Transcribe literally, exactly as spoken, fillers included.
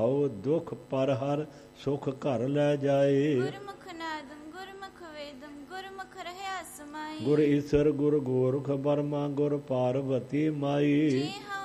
ਆਓ ਦੁਖ ਪਰ ਹਰ ਸੁਖ ਘਰ ਲੈ ਜਾਏ। ਗੁਰਮੁਖ ਨਾਦਮ ਗੁਰਮੁਖ ਵੇਦਮ ਗੁਰਮੁਖ ਰਹਿਆ ਸਮਾਈ। ਗੁਰ ਈਸਰ ਗੁਰ ਗੋਰਖ ਬਰਮਾ ਗੁਰ ਪਾਰਵਤੀ ਮਾਈ। ਜੇ ਹਉ